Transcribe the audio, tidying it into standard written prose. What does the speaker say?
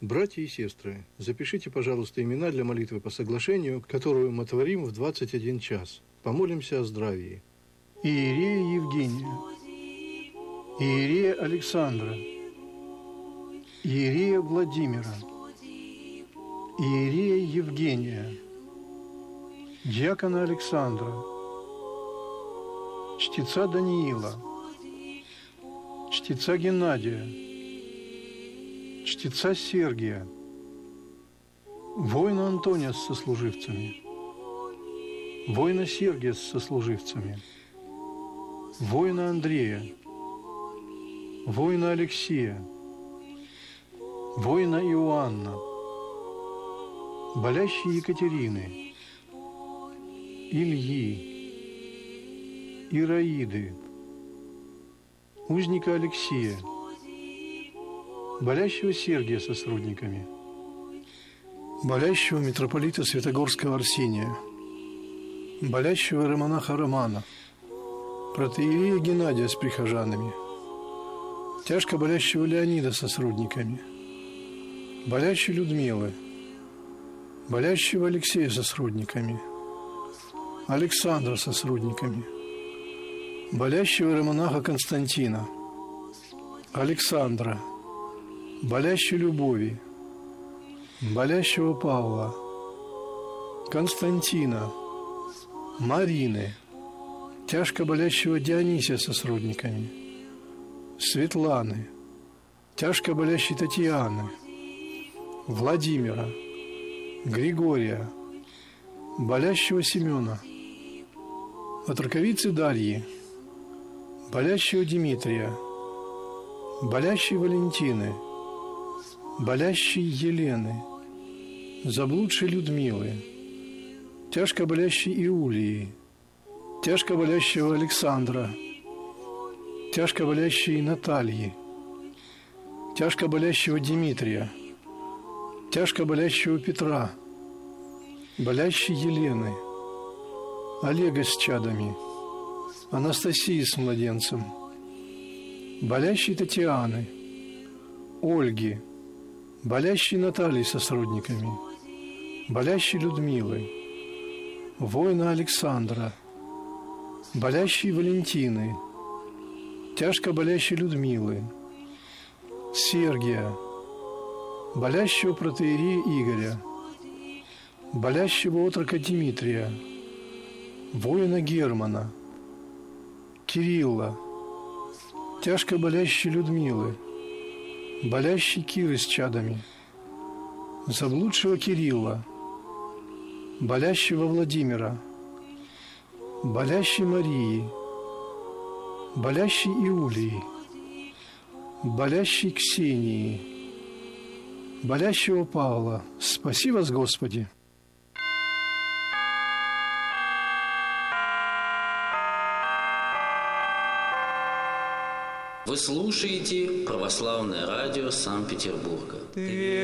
Братья и сестры, запишите, пожалуйста, имена для молитвы по соглашению, которую мы творим в 21 час. Помолимся о здравии. Иерея Евгения, Иерея Александра, Иерея Владимира, Иерея Евгения, Диакона Александра, чтеца Даниила, чтеца Геннадия, чтеца Сергия, воина Антония с сослуживцами, воина Сергия с сослуживцами, воина Андрея, воина Алексея, воина Иоанна, болящей Екатерины, Ильи, Ираиды, узника Алексея, болящего Сергия со сродниками, болящего митрополита Святогорского Арсения, болящего иеромонаха Романа, протоиерея Геннадия с прихожанами, тяжко болящего Леонида со сродниками, болящей Людмилы, болящего Алексея со сродниками, Александра со сродниками, болящего иеромонаха Константина, Александра, болящей Любови, болящего Павла, Константина, Марины, тяжко болящего Дионисия со сродниками, Светланы, тяжко болящей Татьяны, Владимира, Григория, болящего Семена, отроковицы Дарьи, болящего Дмитрия, болящей Валентины, болящей Елены, заблудшей Людмилы, тяжко болящей Иулии, тяжко болящего Александра, тяжко болящей Натальи, тяжко болящего Дмитрия, тяжко болящего Петра, болящей Елены, Олега с чадами, Анастасии с младенцем, болящей Татьяны, Ольги, болящей Натальи со сродниками, болящей Людмилы, воина Александра, болящей Валентины, тяжко болящей Людмилы, Сергия, болящего протоиерея Игоря, болящего отрока Дмитрия, воина Германа, Кирилла, тяжко болящей Людмилы, болящей Киры с чадами, заблудшего Кирилла, болящего Владимира, болящей Марии, болящей Иулии, болящей Ксении, болящего Павла. Спаси вас, Господи! Вы слушаете Православное радио Санкт-Петербурга.